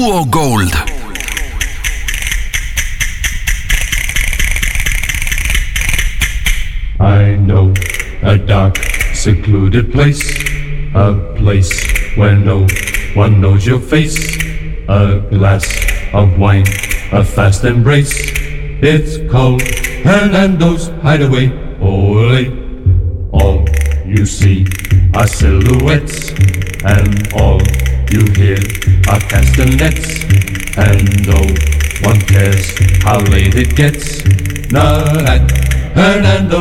Duo Gold. I know a dark, secluded place, a place where no one knows your face, a glass of wine, a fast embrace. It's called Hernando's Hideaway. Ole, all you see are silhouettes, and all you hear are castanets. And no one cares how late it gets, not at Hernando's.